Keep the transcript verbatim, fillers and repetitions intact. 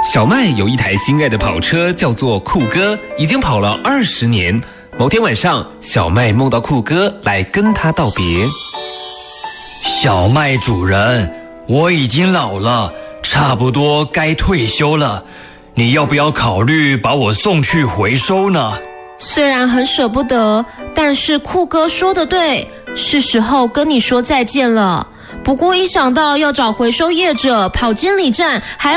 小麦有一台心爱的跑车，叫做酷哥，已经跑了二十年。某天晚上，小麦梦到酷哥来跟他道别。 小麦主人，我已经老了，差不多该退休了，你要不要考虑把我送去回收呢？ 虽然很舍不得，但是酷哥说的对，是时候跟你说再见了。不过一想到要找回收业者、跑监理站，还